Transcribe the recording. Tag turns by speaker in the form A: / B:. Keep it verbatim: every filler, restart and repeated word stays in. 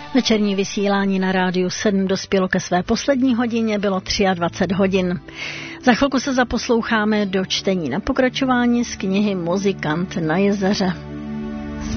A: Večerní vysílání na rádiu sedm dospělo ke své poslední hodině, bylo dvacet tři hodin. Za chvilku se zaposloucháme do čtení na pokračování z knihy Muzikant na jezeře.